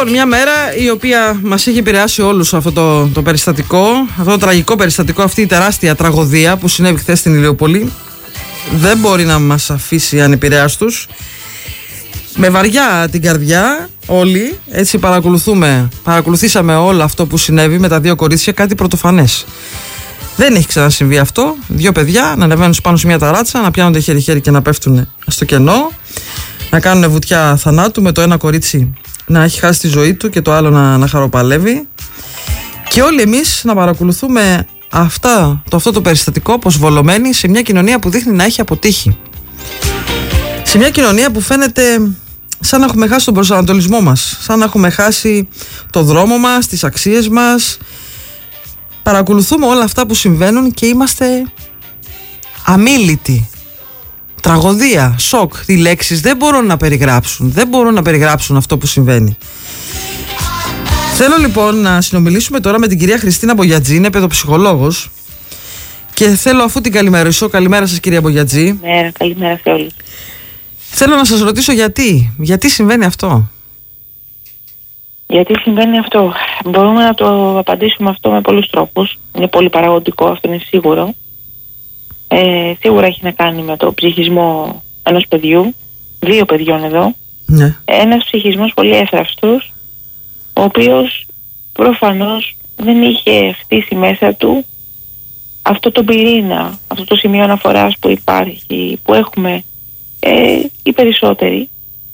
Λοιπόν, μια μέρα η οποία μας έχει επηρεάσει όλους αυτό το περιστατικό, αυτό το τραγικό περιστατικό, αυτή η τεράστια τραγωδία που συνέβη χθες στην Ηλιούπολη, δεν μπορεί να μας αφήσει ανεπηρέαστους. Με βαριά την καρδιά όλοι, έτσι παρακολουθήσαμε όλο αυτό που συνέβη με τα δύο κορίτσια, κάτι πρωτοφανές. Δεν έχει ξανασυμβεί αυτό. Δύο παιδιά να ανεβαίνουν πάνω σε μια ταράτσα, να πιάνονται χέρι-χέρι και να πέφτουν στο κενό, να κάνουν βουτιά θανάτου, με το ένα κορίτσι να έχει χάσει τη ζωή του και το άλλο να χαροπαλεύει. Και όλοι εμείς να παρακολουθούμε αυτό το περιστατικό αποσβολωμένοι σε μια κοινωνία που δείχνει να έχει αποτύχει. Σε μια κοινωνία που φαίνεται σαν να έχουμε χάσει τον προσανατολισμό μας, σαν να έχουμε χάσει το δρόμο μας, τις αξίες μας. Παρακολουθούμε όλα αυτά που συμβαίνουν και είμαστε αμίλητοι. Τραγωδία, σοκ, οι λέξεις δεν μπορούν να περιγράψουν αυτό που συμβαίνει. Θέλω λοιπόν να συνομιλήσουμε τώρα με την κυρία Χριστίνα Μπογιατζή, είναι παιδοψυχολόγος, και θέλω αφού την καλημερίσω. Καλημέρα σας κυρία Μπογιατζή. Καλημέρα σε όλους. Θέλω να σας ρωτήσω γιατί συμβαίνει αυτό. Γιατί συμβαίνει αυτό? Μπορούμε να το απαντήσουμε αυτό με πολλούς τρόπους. Είναι πολύ παραγωγικό, αυτό είναι σίγουρο. Σίγουρα έχει να κάνει με το ψυχισμό ενός παιδιού, δύο παιδιών εδώ. Ναι. Ένας ψυχισμός πολύ εύθραυστος, ο οποίος προφανώς δεν είχε χτίσει μέσα του αυτό το πυρήνα, αυτό το σημείο αναφοράς που υπάρχει, που έχουμε οι περισσότεροι,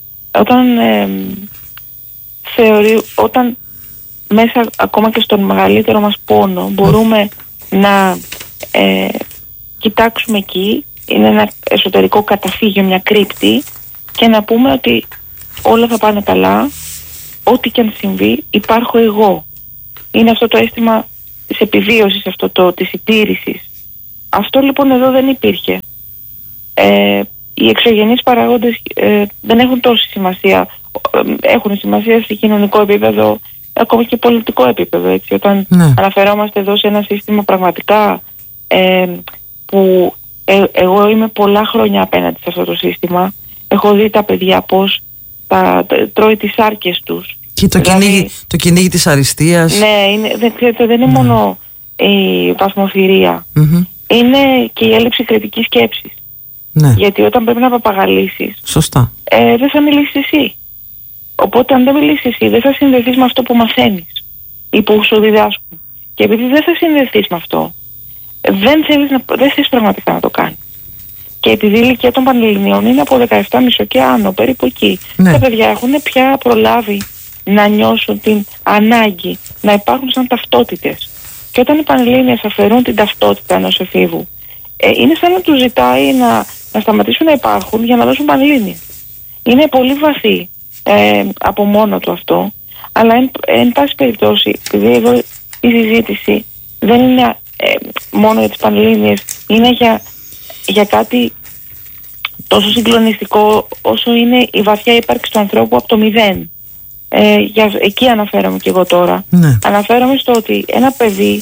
όταν μέσα ακόμα και στον μεγαλύτερο μας πόνο μπορούμε να κοιτάξουμε εκεί, είναι ένα εσωτερικό καταφύγιο, μια κρύπτη, και να πούμε ότι όλα θα πάνε καλά, ό,τι και αν συμβεί υπάρχω εγώ. Είναι αυτό το αίσθημα της επιβίωσης, της συντήρησης. Αυτό λοιπόν εδώ δεν υπήρχε. Οι εξωγενείς παραγόντες δεν έχουν τόση σημασία. Έχουν σημασία σε κοινωνικό επίπεδο, ακόμα και πολιτικό επίπεδο, έτσι. Όταν αναφερόμαστε εδώ σε ένα σύστημα πραγματικά που εγώ είμαι πολλά χρόνια απέναντι σε αυτό το σύστημα. Έχω δει τα παιδιά πώς τρώει τις άρκες τους. Και το κυνήγι της αριστείας. Ναι, δεν είναι μόνο η βαθμοφυρία. Είναι και η έλλειψη κριτικής σκέψης. Ναι. Γιατί όταν πρέπει να παπαγαλίσεις, σωστά, δεν θα μιλήσεις εσύ. Οπότε αν δεν μιλήσεις εσύ, δεν θα συνδεθείς με αυτό που μαθαίνεις ή που σου διδάσκουν. Και επειδή δεν θα συνδεθείς με αυτό, δεν θέλεις πραγματικά να το κάνεις. Και επειδή η ηλικία των Πανελληνίων είναι από 17,5 και άνω, περίπου εκεί, τα παιδιά έχουν πια προλάβει να νιώσουν την ανάγκη να υπάρχουν σαν ταυτότητες. Και όταν οι Πανελλήνιες αφαιρούν την ταυτότητα ενός εφήβου, είναι σαν να τους ζητάει να σταματήσουν να υπάρχουν για να δώσουν Πανελλήνιες. Είναι πολύ βαθύ από μόνο του αυτό, αλλά εν πάση περιπτώσει, επειδή εδώ η συζήτηση δεν είναι μόνο για τις Πανελλήνιες, είναι για κάτι τόσο συγκλονιστικό όσο είναι η βαθιά ύπαρξη του ανθρώπου από το μηδέν. Εκεί αναφέρομαι και εγώ τώρα. Ναι. Αναφέρομαι στο ότι ένα παιδί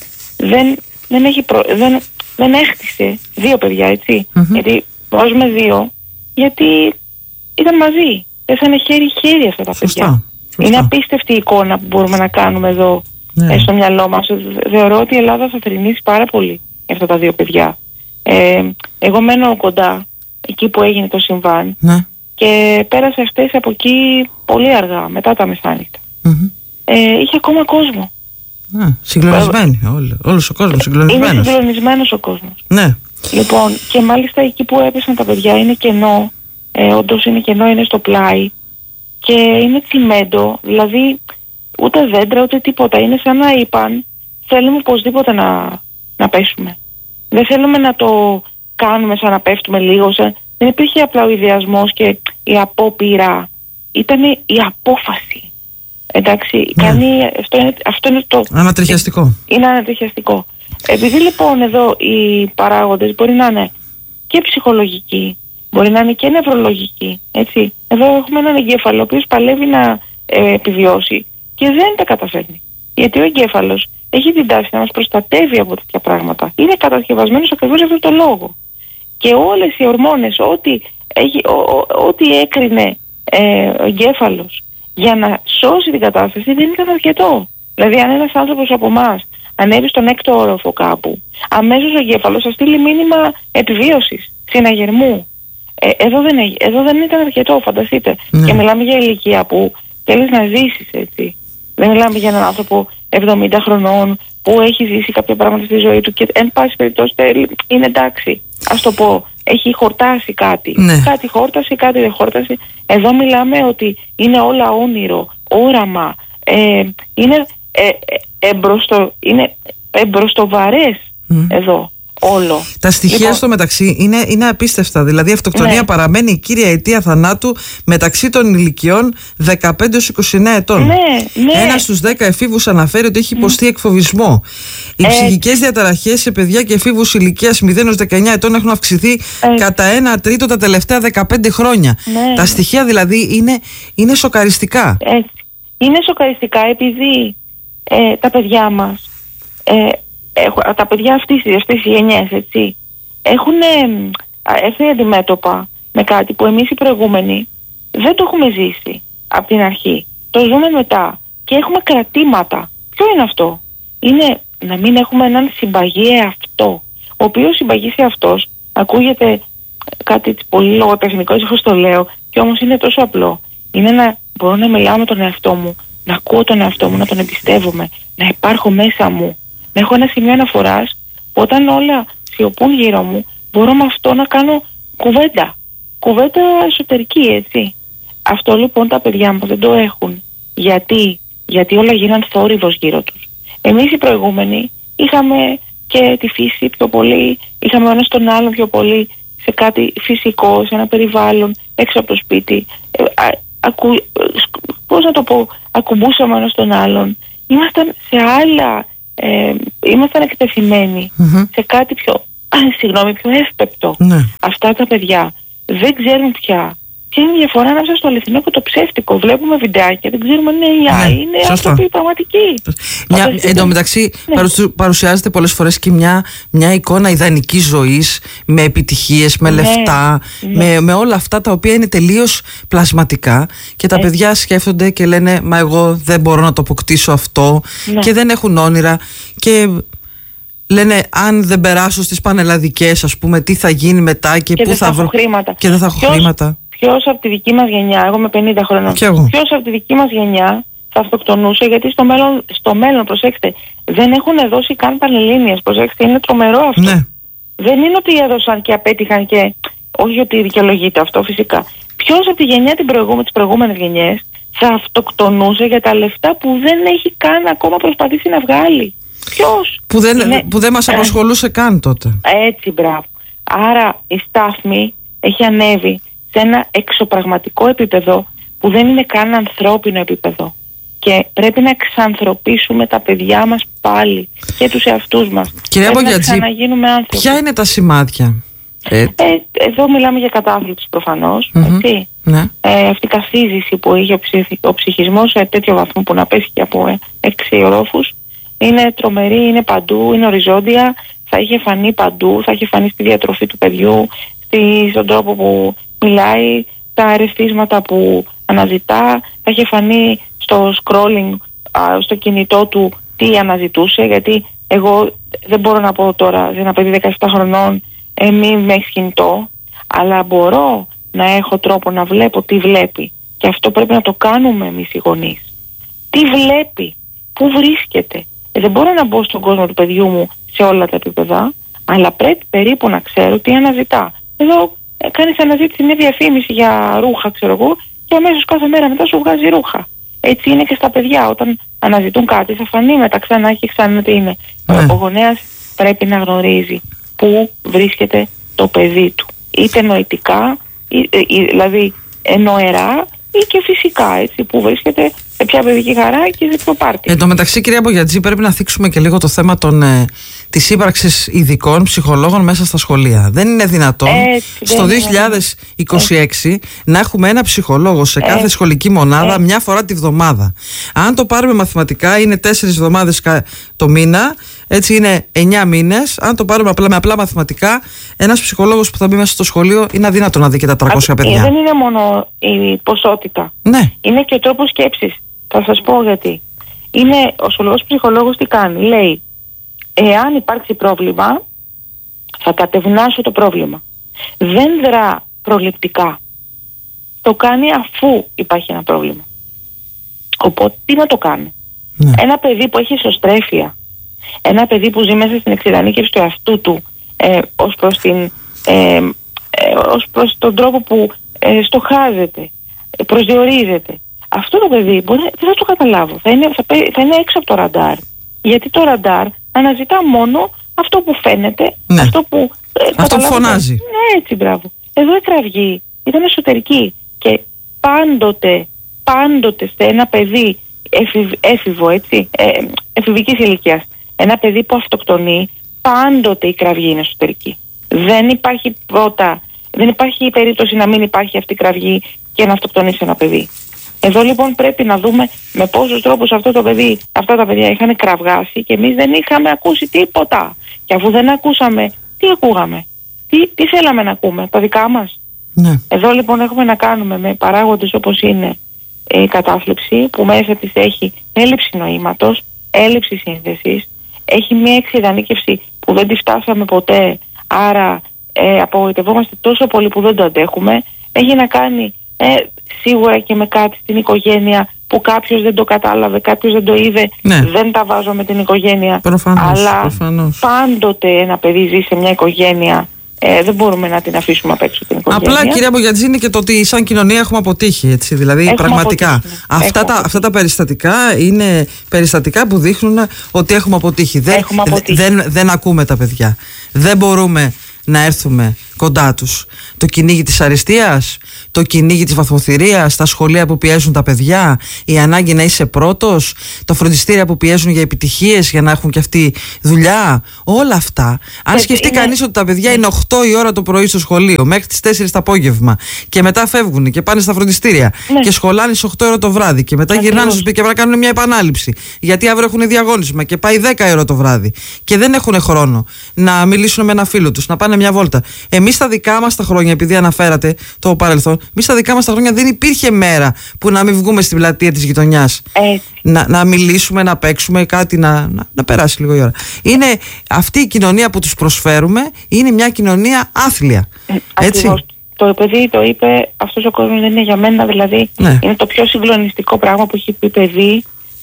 δεν έχτισε δύο παιδιά, έτσι. Γιατί βάζουμε δύο, γιατί ήταν μαζί. Πέσανε χέρι-χέρι αυτά τα παιδιά. Είναι απίστευτη η εικόνα που μπορούμε να κάνουμε εδώ στο μυαλό μας. Θεωρώ ότι η Ελλάδα θα θρηνήσει πάρα πολύ για αυτά τα δύο παιδιά. Εγώ μένω κοντά, εκεί που έγινε το συμβάν, και πέρασε χτες από εκεί πολύ αργά, μετά τα μεσάνυχτα. Είχε ακόμα κόσμο. Συγκλονισμένοι, όλος ο κόσμος συγκλονισμένος. Είναι συγκλονισμένος ο κόσμος. Ναι. Λοιπόν, και μάλιστα εκεί που έπεσαν τα παιδιά είναι κενό, όντως είναι κενό, είναι στο πλάι και είναι τσιμέντο, δηλαδή ούτε δέντρα ούτε τίποτα. Είναι σαν να είπαν, θέλουμε οπωσδήποτε να πέσουμε. Δεν θέλουμε να το κάνουμε σαν να πέφτουμε λίγο. Δεν υπήρχε απλά ο ιδιασμός και η απόπειρα. Ήταν η απόφαση. Εντάξει, αυτό είναι το... Ανατριχιαστικό. Είναι ανατριχιαστικό. Επειδή λοιπόν εδώ οι παράγοντες μπορεί να είναι και ψυχολογικοί, μπορεί να είναι και νευρολογικοί, έτσι. Εδώ έχουμε έναν εγκέφαλο ο οποίος παλεύει να επιβιώσει και δεν τα καταφέρνει. Γιατί ο εγκέφαλος έχει την τάση να μας προστατεύει από τέτοια πράγματα. Είναι κατασκευασμένος ακριβώς για αυτόν τον λόγο. Και όλες οι ορμόνες, ό,τι έκρινε ο εγκέφαλος για να σώσει την κατάσταση δεν ήταν αρκετό. Δηλαδή, αν ένας άνθρωπος από εμάς ανέβει στον 6ο όροφο κάπου, αμέσως ο εγκέφαλος θα στείλει μήνυμα επιβίωσης, συναγερμού. Εδώ δεν ήταν αρκετό, φανταστείτε. Και μιλάμε για ηλικία που θέλεις να ζήσεις, έτσι. Δεν μιλάμε για έναν άνθρωπο 70 χρονών που έχει ζήσει κάποια πράγματα στη ζωή του και εν πάση περιπτώσει είναι εντάξει. Ας το πω, έχει χορτάσει κάτι. Ναι. Κάτι χόρτασε, κάτι δεν χόρτασε. Εδώ μιλάμε ότι είναι όλα όνειρο, όραμα. Είναι εμπροστοβαρές εδώ όλο. Τα στοιχεία στο μεταξύ είναι απίστευτα. Δηλαδή η αυτοκτονία παραμένει η κύρια αιτία θανάτου μεταξύ των ηλικιών 15-29 ετών. Ένας στους 10 εφήβους αναφέρει ότι έχει υποστεί εκφοβισμό. Οι ψυχικές διαταραχές σε παιδιά και εφήβους ηλικίας 0-19 ετών έχουν αυξηθεί κατά 1/3 τα τελευταία 15 χρόνια. Τα στοιχεία δηλαδή είναι σοκαριστικά. Είναι σοκαριστικά επειδή τα παιδιά μας, τα παιδιά αυτής της γενιές, έτσι, έχουν έρθει αντιμέτωπα με κάτι που εμείς οι προηγούμενοι δεν το έχουμε ζήσει από την αρχή. Το ζούμε μετά και έχουμε κρατήματα. Ποιο είναι αυτό? Είναι να μην έχουμε έναν συμπαγή εαυτό, ο οποίος συμπαγής εαυτός ακούγεται κάτι πολύ λογοτεχνικό, ίσως το λέω, και όμως είναι τόσο απλό. Είναι να μπορώ να μιλάω με τον εαυτό μου, να ακούω τον εαυτό μου, να τον εμπιστεύομαι, να υπάρχω μέσα μου, να έχω ένα σημείο αναφοράς που όταν όλα σιωπούν γύρω μου μπορώ με αυτό να κάνω κουβέντα εσωτερική, έτσι. Αυτό λοιπόν τα παιδιά μου δεν το έχουν. Γιατί όλα γίναν θόρυβος γύρω τους. Εμείς οι προηγούμενοι είχαμε και τη φύση πιο πολύ, είχαμε ένας τον άλλον πιο πολύ σε κάτι φυσικό, σε ένα περιβάλλον έξω από το σπίτι. Πώς να το πω, ακουμπούσαμε ένας τον άλλον. Ήμασταν σε άλλα, ήμασταν εκτεθειμένοι σε κάτι πιο εύπεπτο. Αυτά τα παιδιά δεν ξέρουν πια ποια είναι η διαφορά ανάμεσα στο αληθινό και το ψεύτικο. Βλέπουμε βιντεάκια, δεν ξέρουμε αν είναι AI, είναι άνθρωποι πραγματικοί. Εν τω μεταξύ παρουσιάζεται πολλές φορές και μια εικόνα ιδανικής ζωής, με επιτυχίες, με λεφτά, με όλα αυτά τα οποία είναι τελείως πλασματικά και τα παιδιά σκέφτονται και λένε μα εγώ δεν μπορώ να το αποκτήσω αυτό και δεν έχουν όνειρα και λένε αν δεν περάσω στις πανελλαδικές, ας πούμε, τι θα γίνει μετά και πού θα βρω χρήματα. Και δεν θα έχω χρήματα. Ποιος από τη δική μας γενιά, εγώ είμαι 50 χρονών, ποιος από τη δική μας γενιά θα αυτοκτονούσε? Γιατί στο μέλλον, προσέξτε, δεν έχουν δώσει καν πανελλήνιες, προσέξτε, είναι τρομερό αυτό. Δεν είναι ότι έδωσαν και απέτυχαν και όχι ότι δικαιολογείται αυτό φυσικά. Ποιος από τη γενιά τις προηγούμενες γενιές θα αυτοκτονούσε για τα λεφτά που δεν έχει καν ακόμα προσπαθήσει να βγάλει? Ποιος? Που δεν μας απασχολούσε καν τότε. Έτσι, μπράβο. Άρα η στάθμη έχει ανέβει σε ένα εξωπραγματικό επίπεδο που δεν είναι καν ανθρώπινο επίπεδο. Και πρέπει να εξανθρωπίσουμε τα παιδιά μας πάλι και τους εαυτούς μας. Κυρία Μπογιατζή, να ξαναγίνουμε άνθρωποι. Ποια είναι τα σημάδια? Εδώ μιλάμε για κατάθλιψη προφανώς. Αυτή η καθίζηση που είχε ο ψυχισμός σε τέτοιο βαθμό που να πέσει και από 6 ορόφους είναι τρομερή, είναι παντού, είναι οριζόντια, θα είχε φανεί παντού, θα είχε φανεί στη διατροφή του παιδιού, στον τρόπο που μιλάει, τα ερεθίσματα που αναζητά, θα είχε φανεί στο scrolling στο κινητό του τι αναζητούσε, γιατί εγώ δεν μπορώ να πω τώρα σε ένα παιδί 17 χρονών μην με έχεις κινητό, αλλά μπορώ να έχω τρόπο να βλέπω τι βλέπει και αυτό πρέπει να το κάνουμε εμείς οι γονείς. Τι βλέπει, πού βρίσκεται. Δεν μπορώ να μπω στον κόσμο του παιδιού μου σε όλα τα επίπεδα, αλλά πρέπει περίπου να ξέρω τι αναζητά. Εδώ κάνεις αναζήτηση, μια διαφήμιση για ρούχα, ξέρω εγώ, και αμέσως κάθε μέρα μετά σου βγάζει ρούχα. Έτσι είναι και στα παιδιά. Όταν αναζητούν κάτι, θα φανεί μετά ξανά και ξανά τι είναι. Ο γονέας πρέπει να γνωρίζει πού βρίσκεται το παιδί του. Είτε νοητικά, δηλαδή νοερά, ή και φυσικά, έτσι, που βρίσκεται σε ποια παιδική χαρά και σε ποιο πάρτι. Εν τω μεταξύ, κυρία Μπογιατζή, πρέπει να θίξουμε και λίγο το θέμα της σύμπραξης ειδικών ψυχολόγων μέσα στα σχολεία. Δεν είναι δυνατόν στο 2026 να έχουμε ένα ψυχολόγο σε κάθε σχολική μονάδα μια φορά τη βδομάδα. Αν το πάρουμε μαθηματικά, είναι 4 εβδομάδες το μήνα, Έτσι είναι 9 μήνες. Αν το πάρουμε με απλά μαθηματικά, ένας ψυχολόγος που θα μπει μέσα στο σχολείο είναι αδύνατο να δει και τα 300 παιδιά. Δεν είναι μόνο η ποσότητα. Ναι. Είναι και ο τρόπος σκέψης. Θα σας πω γιατί. Ο σχολικός ψυχολόγος τι κάνει? Λέει, εάν υπάρξει πρόβλημα, θα κατευνάσω το πρόβλημα. Δεν δρά προληπτικά. Το κάνει αφού υπάρχει ένα πρόβλημα. Οπότε τι να το κάνει? Ναι. Ένα παιδί που έχει ισοστρέφεια, ένα παιδί που ζει μέσα στην εξειδανίκευση του εαυτού του, ως προς τον τρόπο που στοχάζεται, προσδιορίζεται, αυτό το παιδί δεν θα το καταλάβω. Θα είναι έξω από το ραντάρ. Γιατί το ραντάρ αναζητά μόνο αυτό που φαίνεται, ναι. αυτό που φωνάζει. Ναι, έτσι, μπράβο. Εδώ η κραυγή ήταν εσωτερική και πάντοτε σε ένα παιδί έφηβο, έτσι, εφηβικής ηλικίας, ένα παιδί που αυτοκτονεί, πάντοτε η κραυγή είναι εσωτερική. Δεν υπάρχει περίπτωση να μην υπάρχει αυτή η κραυγή και να αυτοκτονήσει ένα παιδί. Εδώ λοιπόν πρέπει να δούμε με πόσους τρόπους αυτά τα παιδιά είχαν κραυγάσει και εμείς δεν είχαμε ακούσει τίποτα. Και αφού δεν ακούσαμε, τι ακούγαμε? Τι θέλαμε να ακούμε? Τα δικά μας? Ναι. Εδώ λοιπόν έχουμε να κάνουμε με παράγοντες όπως είναι η κατάθλιψη, που μέσα της έχει έλλειψη νοήματος, έλλειψη σύνδεσης, έχει μια εξειδανίκευση που δεν τη φτάσαμε ποτέ, άρα απογοητευόμαστε τόσο πολύ που δεν το αντέχουμε. Έχει να κάνει σίγουρα και με κάτι στην οικογένεια που κάποιος δεν το κατάλαβε, κάποιος δεν το είδε. Ναι. Δεν τα βάζω με την οικογένεια. Προφανώς. Πάντοτε ένα παιδί ζει σε μια οικογένεια. Δεν μπορούμε να την αφήσουμε απ' έξω την οικογένεια. Απλά, κυρία Μπογιατζή, είναι και το ότι σαν κοινωνία έχουμε αποτύχει. Έτσι, δηλαδή, έχουμε πραγματικά. Αποτύχει, αυτά τα περιστατικά είναι περιστατικά που δείχνουν ότι έχουμε αποτύχει. Δεν ακούμε τα παιδιά. Δεν μπορούμε να έρθουμε κοντά τους. Το κυνήγι της αριστείας, το κυνήγι της βαθμοθυρίας, τα σχολεία που πιέζουν τα παιδιά, η ανάγκη να είσαι πρώτος, τα φροντιστήρια που πιέζουν για επιτυχίες για να έχουν και αυτοί δουλειά, όλα αυτά. Αν σκεφτεί κανείς ότι τα παιδιά είναι 8 η ώρα το πρωί στο σχολείο μέχρι τις 4 το απόγευμα και μετά φεύγουν και πάνε στα φροντιστήρια και σχολάνε στις 8 ώρα το βράδυ και μετά γυρνάνε στο σπίτι και πρέπει να κάνουν μια επανάληψη γιατί αύριο έχουν διαγώνισμα και πάει 10 ώρα το βράδυ και δεν έχουν χρόνο να μιλήσουν με ένα φίλο τους, να πάνε μια βόλτα. Εμείς στα δικά μας τα χρόνια, επειδή αναφέρατε το παρελθόν, εμείς στα δικά μας τα χρόνια δεν υπήρχε μέρα που να μην βγούμε στην πλατεία της γειτονιάς. Να μιλήσουμε, να παίξουμε κάτι, να περάσει λίγο η ώρα. Είναι αυτή η κοινωνία που τους προσφέρουμε, είναι μια κοινωνία άθλια. Έτσι. Το παιδί το είπε, αυτός ο κόσμος δεν είναι για μένα, δηλαδή είναι το πιο συγκλονιστικό πράγμα που έχει πει παιδί.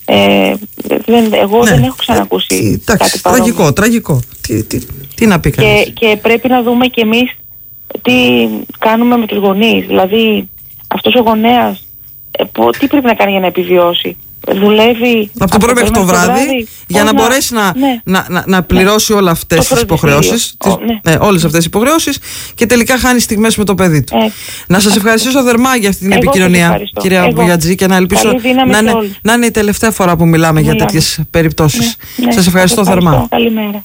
Εγώ δεν έχω ξανακούσει κάτι παρόμοιο. Τραγικό. Τι να πει κανείς. Και πρέπει να δούμε κι εμείς τι κάνουμε με τους γονείς. Δηλαδή αυτός ο γονέας τι πρέπει να κάνει για να επιβιώσει? Δουλεύει από το πρωί μέχρι το βράδυ για να μπορέσει να πληρώσει όλες αυτές τις υποχρεώσεις, όλες αυτές τις υποχρεώσεις, και τελικά χάνει στιγμές με το παιδί του. Να σας ευχαριστήσω θερμά για αυτή την επικοινωνία, κυρία Μπογιατζή, και να ελπίσω να είναι η τελευταία φορά που μιλάμε για τέτοιες περιπτώσεις. Σας ευχαριστώ θερμά. Καλημέρα.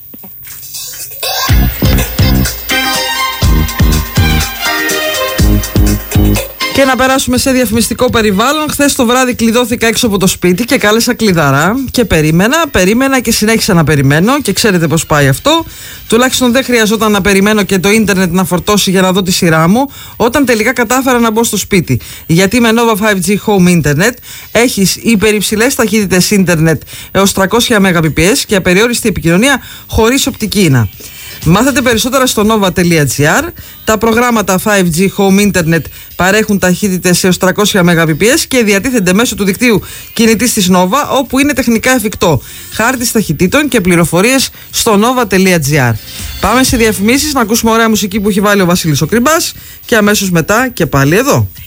Και να περάσουμε σε διαφημιστικό περιβάλλον. Χθες το βράδυ κλειδώθηκα έξω από το σπίτι και κάλεσα κλειδαρά και περίμενα και συνέχισα να περιμένω, και ξέρετε πώς πάει αυτό. Τουλάχιστον δεν χρειαζόταν να περιμένω και το ίντερνετ να φορτώσει για να δω τη σειρά μου, όταν τελικά κατάφερα να μπω στο σπίτι. Γιατί με Nova 5G Home Internet έχεις υπερυψηλές ταχύτητες ίντερνετ έως 300 Mbps και απεριόριστη επικοινωνία χωρίς οπτική ίνα. Μάθετε περισσότερα στο nova.gr. Τα προγράμματα 5G Home Internet παρέχουν ταχύτητες έως 300 Mbps και διατίθενται μέσω του δικτύου κινητής της Nova, όπου είναι τεχνικά εφικτό. Χάρτης ταχυτήτων και πληροφορίες στο nova.gr. Πάμε σε διαφημίσεις, να ακούσουμε ωραία μουσική που έχει βάλει ο Βασίλης ο Κριμπάς, και αμέσως μετά και πάλι εδώ.